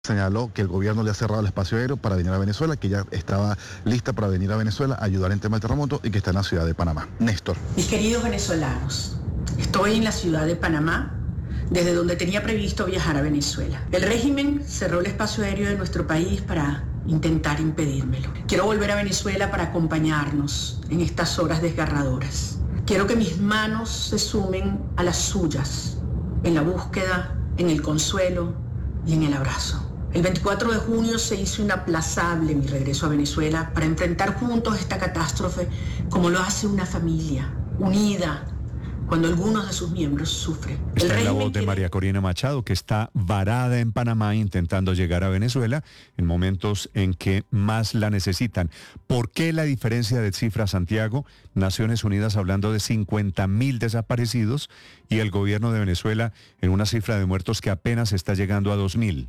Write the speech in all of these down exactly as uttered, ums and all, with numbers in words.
Señaló que el gobierno le ha cerrado el espacio aéreo para venir a Venezuela, que ya estaba lista para venir a Venezuela a ayudar en tema de terremoto y que está en la ciudad de Panamá. Néstor. Mis queridos venezolanos, estoy en la ciudad de Panamá, desde donde tenía previsto viajar a Venezuela. El régimen cerró el espacio aéreo de nuestro país para intentar impedírmelo. Quiero volver a Venezuela para acompañarnos en estas horas desgarradoras. Quiero que mis manos se sumen a las suyas en la búsqueda, en el consuelo y en el abrazo. El veinticuatro de junio se hizo inaplazable mi regreso a Venezuela para enfrentar juntos esta catástrofe como lo hace una familia, unida, cuando algunos de sus miembros sufren. Esta es la voz de María Corina Machado, que está varada en Panamá intentando llegar a Venezuela en momentos en que más la necesitan. ¿Por qué la diferencia de cifras, Santiago? Naciones Unidas hablando de cincuenta mil desaparecidos y el gobierno de Venezuela en una cifra de muertos que apenas está llegando a dos mil.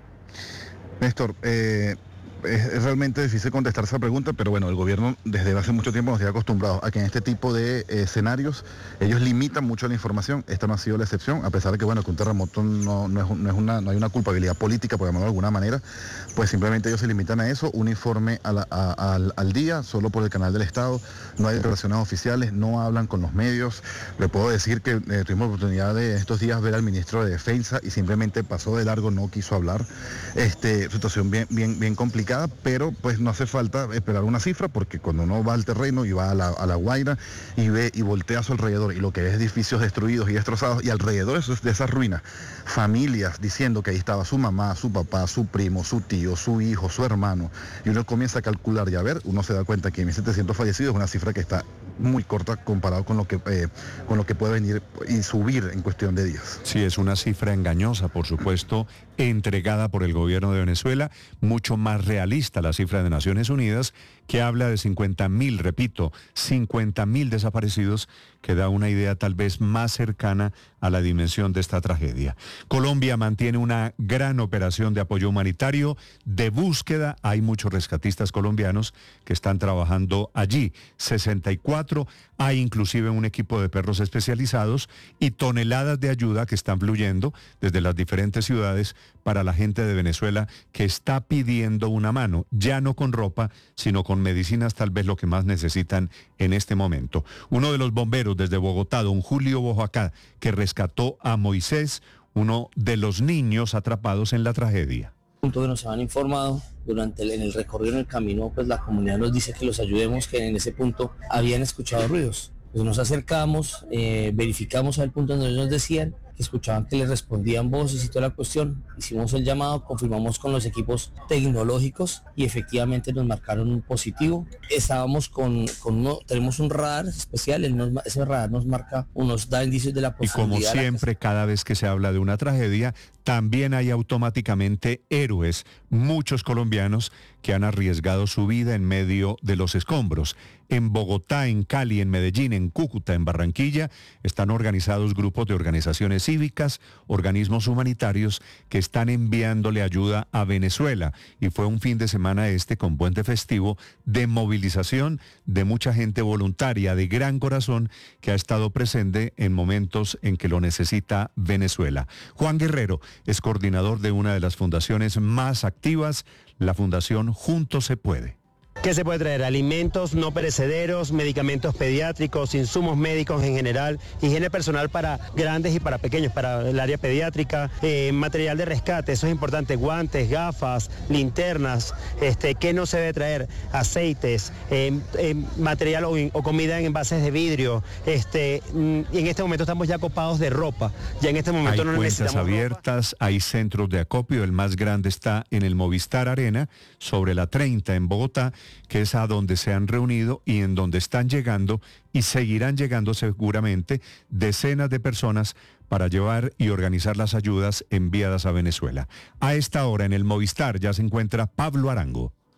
Néstor, eh, es realmente difícil contestar esa pregunta, pero bueno, el gobierno desde hace mucho tiempo nos tiene acostumbrados a que en este tipo de eh, escenarios ellos limitan mucho la información. Esta no ha sido la excepción, a pesar de que bueno, que un terremoto no, no, es, no, es una, no hay una culpabilidad política, por llamarlo de alguna manera, pues simplemente ellos se limitan a eso, un informe a la, a, al, al día, solo por el canal del Estado, no hay declaraciones oficiales, no hablan con los medios. Le puedo decir que eh, tuvimos oportunidad de estos días ver al ministro de Defensa y simplemente pasó de largo, no quiso hablar. Este, situación bien, bien, bien complicada. Pero pues no hace falta esperar una cifra, porque cuando uno va al terreno y va a la, a la Guaira y ve y voltea a su alrededor y lo que es edificios destruidos y destrozados y alrededor de esas ruinas, familias diciendo que ahí estaba su mamá, su papá, su primo, su tío, su hijo, su hermano, y uno comienza a calcular y a ver, uno se da cuenta que mil setecientos fallecidos es una cifra que está muy corta comparado con lo que eh, con lo que puede venir y subir en cuestión de días. Sí, es una cifra engañosa, por supuesto, entregada por el gobierno de Venezuela, mucho más realista la cifra de Naciones Unidas, que habla de cincuenta mil, repito, cincuenta mil desaparecidos, que da una idea tal vez más cercana a la dimensión de esta tragedia. Colombia mantiene una gran operación de apoyo humanitario, de búsqueda. Hay muchos rescatistas colombianos que están trabajando allí, sesenta y cuatro, hay inclusive un equipo de perros especializados y toneladas de ayuda que están fluyendo desde las diferentes ciudades para la gente de Venezuela que está pidiendo una mano, ya no con ropa, sino con medicinas, tal vez lo que más necesitan en este momento. Uno de los bomberos desde Bogotá, don Julio Bojacá, que rescató a Moisés, uno de los niños atrapados en la tragedia. Punto que nos han informado durante el, en el recorrido en el camino, pues la comunidad nos dice que los ayudemos, que en ese punto habían escuchado ruidos. Pues nos acercamos, eh, verificamos al punto donde ellos nos decían que escuchaban que les respondían voces y toda la cuestión. Hicimos el llamado, confirmamos con los equipos tecnológicos y efectivamente nos marcaron un positivo. Estábamos con, con uno, tenemos un radar especial, él nos, ese radar nos marca, nos da indicios de la posibilidad. Y como siempre, cada vez que se habla de una tragedia, también hay automáticamente héroes, muchos colombianos que han arriesgado su vida en medio de los escombros. En Bogotá, en Cali, en Medellín, en Cúcuta, en Barranquilla, están organizados grupos de organizaciones cívicas, organismos humanitarios que están enviándole ayuda a Venezuela. Y fue un fin de semana este con puente festivo de movilización de mucha gente voluntaria, de gran corazón, que ha estado presente en momentos en que lo necesita Venezuela. Juan Guerrero es coordinador de una de las fundaciones más activas, la Fundación Juntos se Puede. ¿Qué se puede traer? Alimentos no perecederos, medicamentos pediátricos, insumos médicos en general, higiene personal para grandes y para pequeños, para el área pediátrica, eh, material de rescate, eso es importante, guantes, gafas, linternas, este, ¿qué no se debe traer? Aceites, eh, eh, material o, o comida en envases de vidrio, este, y en este momento estamos ya copados de ropa, ya en este momento hay no necesitamos cuentas abiertas, ropa. Hay centros de acopio, el más grande está en el Movistar Arena, sobre la treinta en Bogotá, que es a donde se han reunido y en donde están llegando y seguirán llegando seguramente decenas de personas para llevar y organizar las ayudas enviadas a Venezuela. A esta hora en el Movistar ya se encuentra Pablo Arango.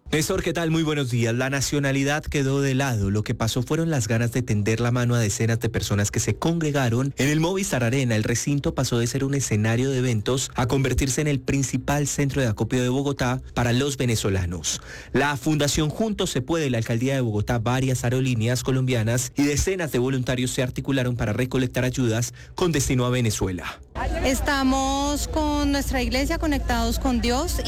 Néstor, ¿qué tal? Muy buenos días. La nacionalidad quedó de lado. Lo que pasó fueron las ganas de tender la mano a decenas de personas que se congregaron en el Movistar Arena. El recinto pasó de ser un escenario de eventos a convertirse en el principal centro de acopio de Bogotá para los venezolanos. La Fundación Juntos Se Puede, la Alcaldía de Bogotá, varias aerolíneas colombianas y decenas de voluntarios se articularon para recolectar ayudas con destino a Venezuela. Estamos con nuestra iglesia conectados con Dios